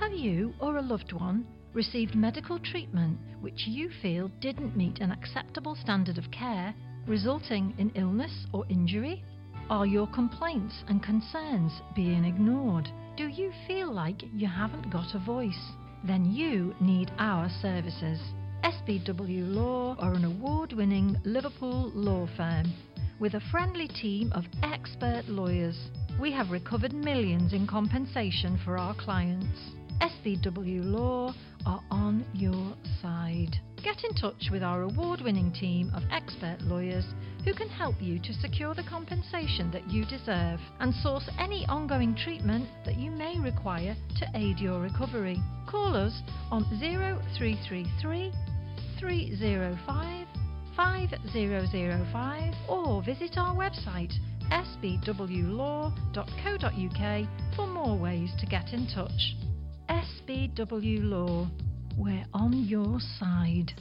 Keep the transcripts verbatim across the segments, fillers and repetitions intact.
Have you or a loved one received medical treatment which you feel didn't meet an acceptable standard of care, resulting in illness or injury? Are your complaints and concerns being ignored? Do you feel like you haven't got a voice? Then you need our services. S B W Law are an award-winning Liverpool law firm with a friendly team of expert lawyers. We have recovered millions in compensation for our clients. S B W Law are on your side. Get in touch with our award-winning team of expert lawyers who can help you to secure the compensation that you deserve and source any ongoing treatment that you may require to aid your recovery. Call us on zero three three three, three zero five, five zero zero five or visit our website s b w law dot co dot u k for more ways to get in touch. S B W Law, we're on your side.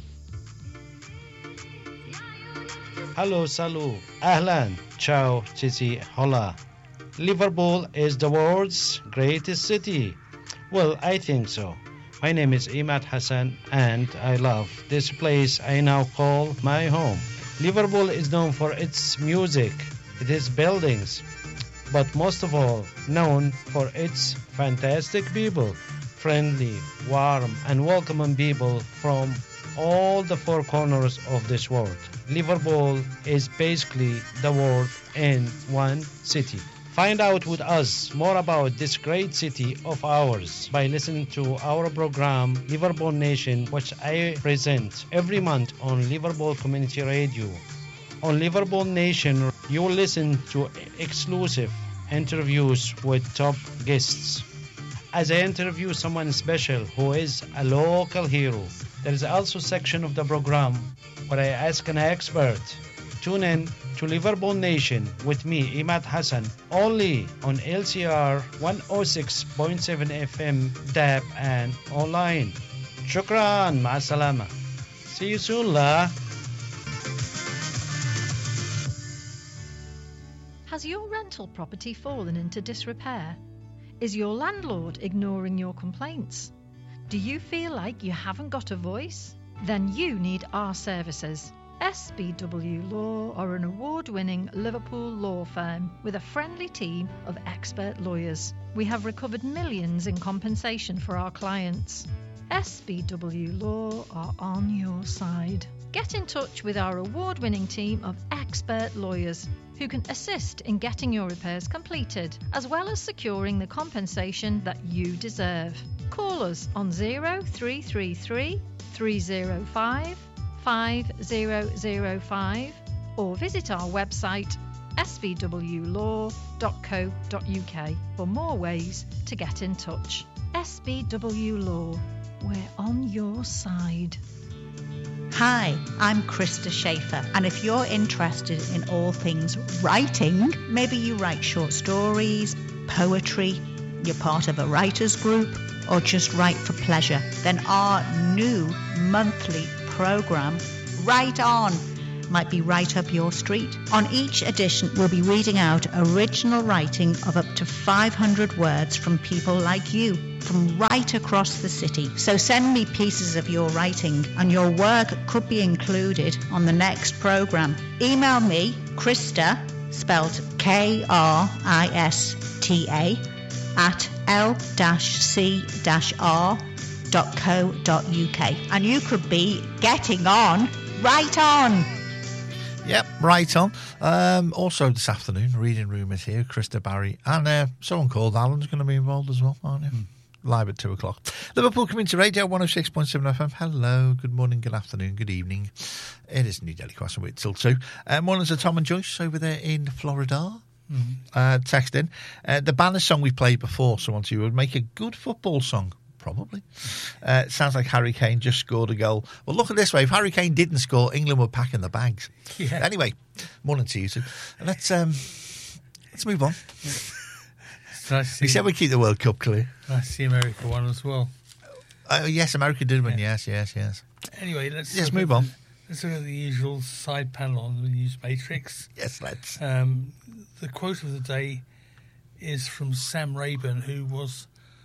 Hello, salut, ahlan, ciao, chichi, hola. Liverpool is the world's greatest city. Well, I think so. My name is Imad Hassan and I love this place I now call my home. Liverpool is known for its music, its buildings, but most of all known for its fantastic people. Friendly, warm and welcoming people from all the four corners of this world. Liverpool is basically the world in one city. Find out with us more about this great city of ours by listening to our program Liverpool Nation, which I present every month on Liverpool Community Radio. On Liverpool Nation, you will listen to exclusive interviews with top guests. As I interview someone special who is a local hero, there is also a section of the program where I ask an expert. Tune in to Liverpool Nation with me, Imad Hassan, only on L C R one oh six point seven F M, D A B and online. Shukran, ma'asalama. See you soon, la. Has your rental property fallen into disrepair? Is your landlord ignoring your complaints? Do you feel like you haven't got a voice? Then you need our services. S B W Law are an award-winning Liverpool law firm with a friendly team of expert lawyers. We have recovered millions in compensation for our clients. S B W Law are on your side. Get in touch with our award-winning team of expert lawyers who can assist in getting your repairs completed, as well as securing the compensation that you deserve. Call us on zero three three three, three zero five, five zero zero five or visit our website s b w law dot co dot u k for more ways to get in touch. S B W Law, we're on your side. Hi, I'm Krista Schaefer, and if you're interested in all things writing, maybe you write short stories, poetry, you're part of a writers group, or just write for pleasure, then our new monthly program, Write On, might be right up your street. On each edition, we'll be reading out original writing of up to five hundred words from people like you, from right across the city. So send me pieces of your writing, and your work could be included on the next program. Email me, Krista, spelled K R I S T A, at l c r dot co dot u k, and you could be getting on right on. Yep, right on. Um, also this afternoon, Reading Room is here, Krista Barry, and uh, someone called Alan's going to be involved as well, aren't you? Mm. Live at two o'clock. Liverpool Community Radio, one oh six point seven F M. Hello, good morning, good afternoon, good evening. It is New Delhi Crossing Week till two. Uh, mornings to Tom and Joyce over there in Florida. Mm. Uh, text in. Uh, the banner song we played before, someone to you, would make a good football song. Probably. Uh, it sounds like Harry Kane just scored a goal. Well, look at it this way. If Harry Kane didn't score, England would pack in the bags. Yeah. Anyway, morning to you two. Let's, um, let's move on. Yeah. He said we keep the World Cup clear. I see America won as well. Uh, yes, America did win. Yeah. Yes, yes, yes. Anyway, let's yes, move on. The, let's look at the usual side panel on the news matrix. Yes, let's. Um, the quote of the day is from Sam Rayburn, who was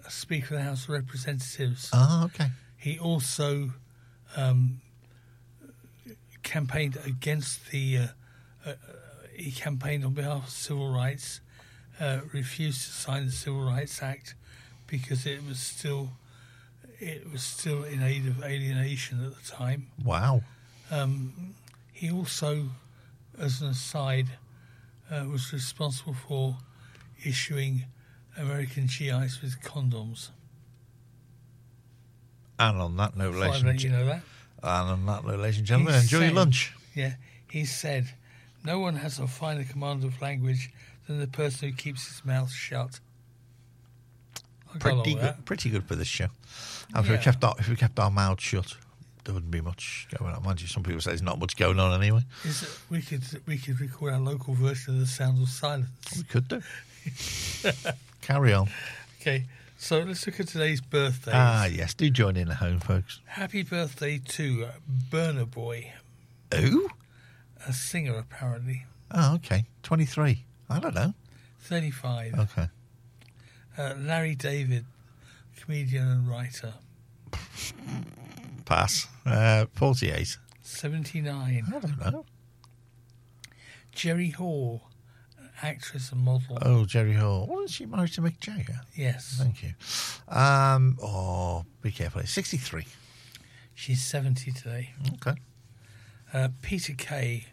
Speaker of the House of Representatives. Oh, okay. He also um, campaigned against the. Uh, uh, he campaigned on behalf of civil rights. Uh, refused to sign the Civil Rights Act because it was still it was still in aid of alienation at the time. Wow. Um, he also, as an aside, uh, was responsible for issuing American G Is with condoms. And on that note, ladies I'll and let you know that. And on that note, ladies and gentlemen, He enjoy your said- lunch. Yeah, he said, "No one has a finer command of language than the person who keeps his mouth shut." I got along Pretty with good, that. pretty good for this show. If we Yeah. kept our, if we kept our mouths shut, there wouldn't be much going on. Mind you, some people say there's not much going on anyway. Is it, we could we could record our local version of The Sound of Silence. We could do. Carry on. Okay, so let's look at today's birthdays. Ah, yes. Do join in at home, folks. Happy birthday to Burner Boy, Who? a singer apparently, Oh, okay. twenty-three. I don't know. thirty-five. Okay. Uh, Larry David, comedian and writer, Pass. Uh, forty-eight. seventy-nine. I don't know. Jerry Hall, actress and model. Oh, Jerry Hall. Wasn't she married to Mick Jagger? Yes, Thank you. Um. Oh, be careful. sixty-three. she's seventy today. Okay. Uh, Peter Kay,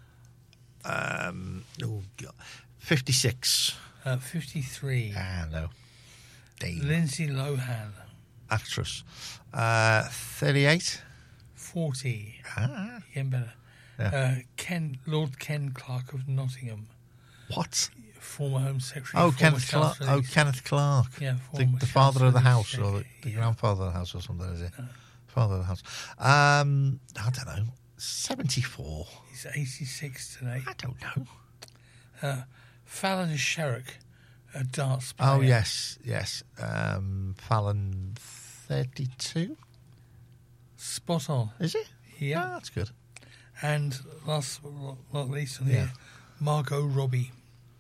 Um. Oh, God. fifty-six. uh, fifty-three. Ah, no. Damn. Lindsay Lohan, Actress. Uh, thirty-eight. forty. Ah. Even better. Yeah. Uh, Ken Lord Ken Clark of Nottingham, What? former Home Secretary. Oh, former Kenneth Clark. Chancellor Oh, of the- Kenneth Clark. Yeah, The, former the father of the Chancellor house, of the or the, the yeah. grandfather of the house, or something, is it? Father of the house. Um, I don't know. seventy-four. He's eighty-six today. I don't know. Uh, Fallon Sherrock, a darts player. Oh, yes, yes. Um, Fallon, thirty-two. Spot on. Is it? Yeah. Ah, that's good. And last but not least on Yeah. here, Margot Robbie.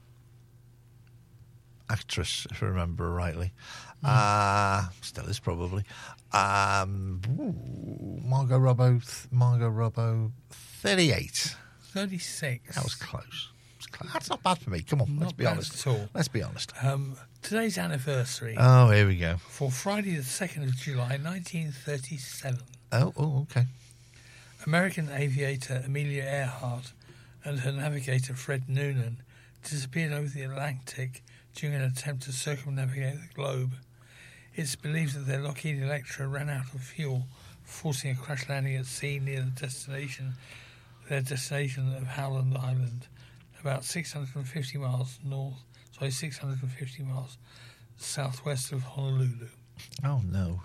Actress, if I remember rightly. Hmm. Uh, still is probably. Um, ooh, Margot Robbo, th- Margot Robbo, thirty-eight. thirty-six. That was close. It was close. That's not bad for me. Come on, Not let's be bad honest. at all. Let's be honest. Um, today's anniversary Oh, here we go. for Friday the second of July, nineteen thirty-seven. Oh, oh, okay. American aviator Amelia Earhart and her navigator Fred Noonan disappeared over the Atlantic during an attempt to circumnavigate the globe. It's believed that their Lockheed Electra ran out of fuel, forcing a crash landing at sea near the destination, their destination of Howland Island, about six hundred fifty miles north, sorry, six hundred fifty miles southwest of Honolulu. Oh, no.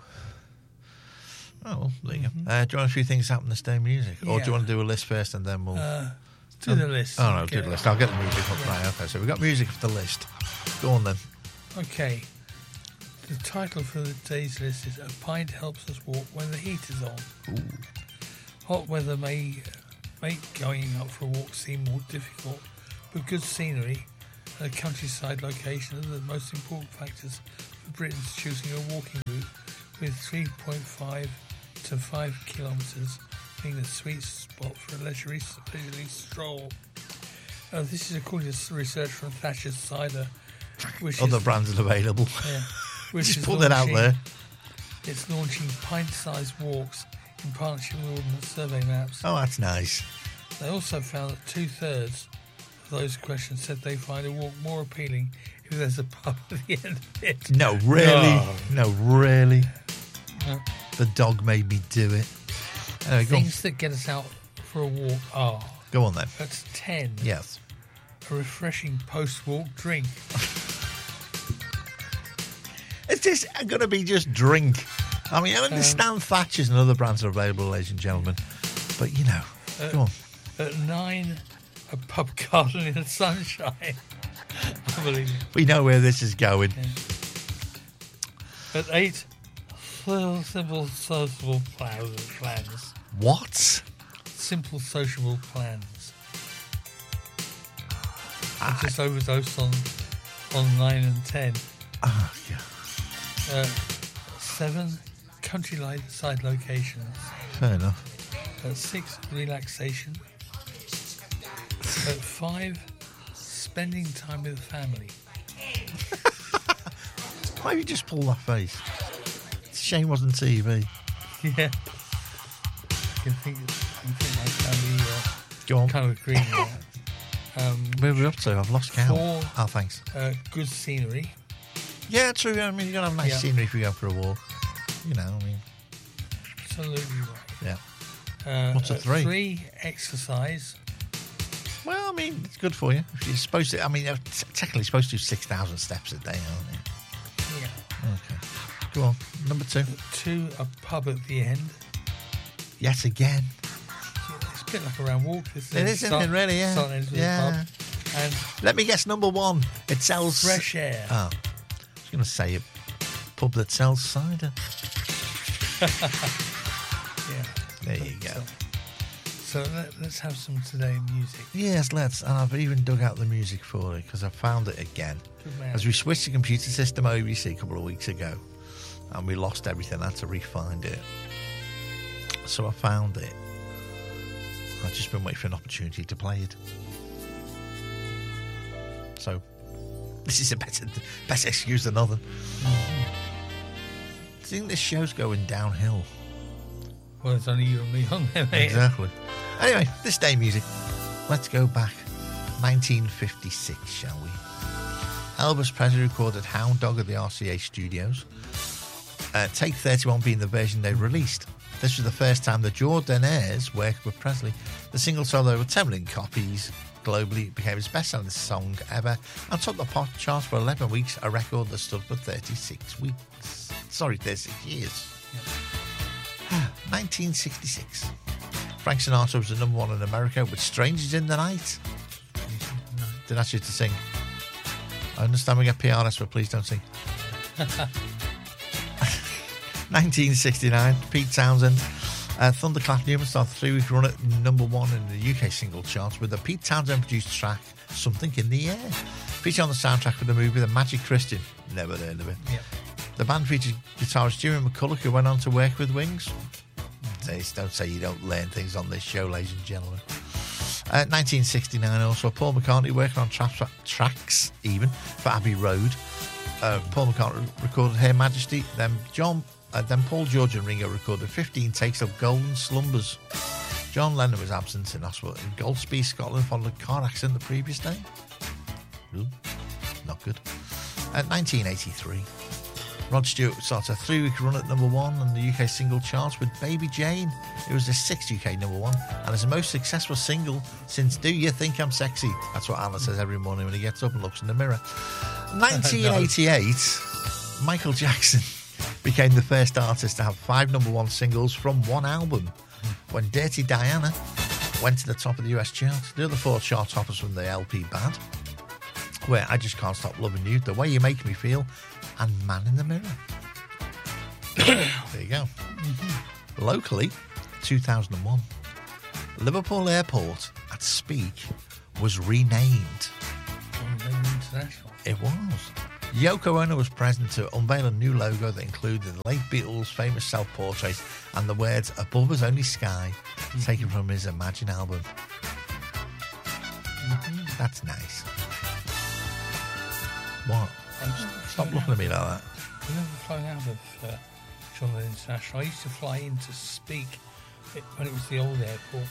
Oh, well, there you go. Uh, do you want a few things happen this day in music? Or do Yeah. you want to do a list first and then we'll... Uh, do the list. Oh, no, Get do the it list. out. I'll get the music up. Right, okay. So we've got music for the list. Go on then. Okay. The title for the day's list is A Pint Helps Us Walk When the Heat is On. Ooh. Hot weather may make going out for a walk seem more difficult, but good scenery and a countryside location are the most important factors for Britons choosing a walking route, with three point five to five kilometres being the sweet spot for a leisurely, leisurely stroll. Uh, this is according to research from Thatcher's Cider, which Other is, brands are available. yeah, which Just is put that out launching- there. It's launching pint-sized walks in partnership with Ordnance Survey Maps. Oh, that's nice. They also found that two-thirds of those questions said they find a walk more appealing if there's a pub at the end of it. No, really? No, really? No. The dog made me do it. Anyway, go on. Things that get us out for a walk are, Go on then. that's ten, Yes. a refreshing post-walk drink. Is this going to be just drink? I mean, I understand Thatcher's and other brands are available, ladies and gentlemen. But, you know, Uh, go on. At nine, a pub garden in the sunshine. Unbelievable. We know where this is going. At eight, simple sociable plans. plans. What? Simple sociable plans. I Ah, just overdosed on on nine and ten. oh, yeah. Uh, seven, countryside locations. Fair enough. Uh, six, relaxation. Uh, five, spending time with the family. Why have you just pulled that face? It's a shame it wasn't T V. Yeah. I can think, I can think my family uh, Go on. kind of agreeing with that. Um, Where are we up to? I've lost count. Four. Oh, thanks. uh, good scenery. Yeah, true. I mean, you're going to have nice Yeah. scenery if you go for a walk. You know, I mean, Absolutely right. yeah. Uh, What's a uh, three? Three, exercise. Well, I mean, it's good for you. If you're supposed to, I mean, you're t- technically supposed to do six thousand steps a day, aren't you? Yeah. Okay. Go on. Number two. Two, a pub at the end. Yet again. It's a bit like a round walk. Isn't It it? is, isn't it, really? Yeah. Start and end of Yeah. the pub. And Let me guess number one. It sells... fresh air. Oh. I was going to say a pub that sells cider. Yeah. There you go. So let, let's have some today music. Yes, let's. And I've even dug out the music for it because I found it again. Good man. As we switched the computer system over, you see, a couple of weeks ago, and we lost everything, I had to re-find it. So I found it. I've just been waiting for an opportunity to play it. So, this is a better, better excuse than other. Mm-hmm. I think this show's going downhill. Well, it's only you and me on there, mate. Exactly. Anyway, this day music. Let's go back. nineteen fifty-six, shall we? Elvis Presley recorded Hound Dog at the R C A studios. Uh, Take thirty-one being the version they released. This was the first time the Jordanaires worked with Presley. The single sold over ten million copies globally. It became his best-selling song ever and topped the pop charts for eleven weeks, a record that stood for thirty-six weeks. Sorry, thirty-six years. nineteen sixty-six. Frank Sinatra was the number one in America with Strangers in the Night. Didn't ask you to sing. I understand we get P R S, but please don't sing. nineteen sixty-nine, Pete Townsend. Uh, Thunderclap Newman started a three-week run at number one in the U K single charts with the Pete Townsend produced track Something in the Air. Featured on the soundtrack for the movie The Magic Christian. Never heard of it. Yep. The band featured guitarist Jimmy McCulloch, who went on to work with Wings. Don't say you don't learn things on this show, ladies and gentlemen. Uh, nineteen sixty-nine also, Paul McCartney working on tra- tracks, even, for Abbey Road. Uh, Paul McCartney recorded Her Majesty, then John, uh, then Paul George and Ringo recorded fifteen takes of Golden Slumbers. John Lennon was absent in hospital in Golspie, Scotland, following a car accident the previous day. Ooh, not good. At nineteen eighty-three, Rod Stewart started a three-week run at number one on the U K single charts with Baby Jane. It was the sixth U K number one and is the most successful single since Do You Think I'm Sexy? That's what Alan says every morning when he gets up and looks in the mirror. nineteen eighty-eight, Michael Jackson became the first artist to have five number one singles from one album when Dirty Diana went to the top of the U S charts. The other four chart toppers from the L P Bad were I Just Can't Stop Loving You, The Way You Make Me Feel, and Man in the Mirror. There you go. Mm-hmm. Locally, two thousand one, Liverpool Airport at Speak was renamed. International. It was. Yoko Ono was present to unveil a new logo that included the late Beatles' famous self-portrait and the words "Above Us Only Sky," mm-hmm. taken from his Imagine album. Mm-hmm. That's nice. What? Stop looking at me like that. I've never flown out of uh, John Lennon International. I used to fly in to Speak it, when it was the old airport.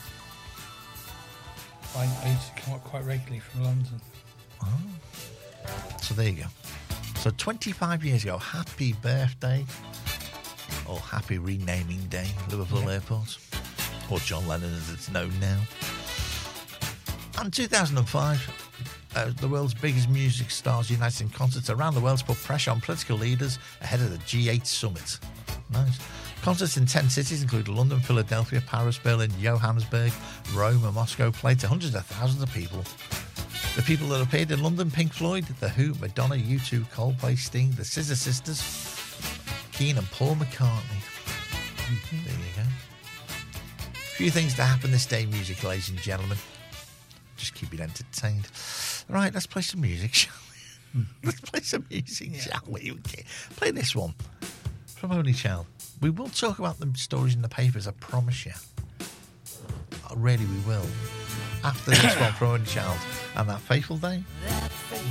I, I used to come up quite regularly from London. Oh. So there you go. So twenty-five years ago, happy birthday, or happy renaming day, Liverpool yeah. Airport, or John Lennon as it's known now. And two thousand five, uh, the world's biggest music stars united in concerts around the world to put pressure on political leaders ahead of the G eight summit. Nice. Concerts in ten cities, including London, Philadelphia, Paris, Berlin, Johannesburg, Rome and Moscow, played to hundreds of thousands of people. The people that appeared in London: Pink Floyd, The Who, Madonna, U two, Coldplay, Sting, The Scissor Sisters, Keane and Paul McCartney. Mm-hmm. There you go. A few things to happen this day, music, ladies and gentlemen. Just keep it entertained. Right, let's play some music, shall we? Mm-hmm. Let's play some music, yeah. shall we? Okay. Play this one. from Only Child. We will talk about the stories in the papers, I promise you. Really, we will. After this one from Only Child and That Fateful Day.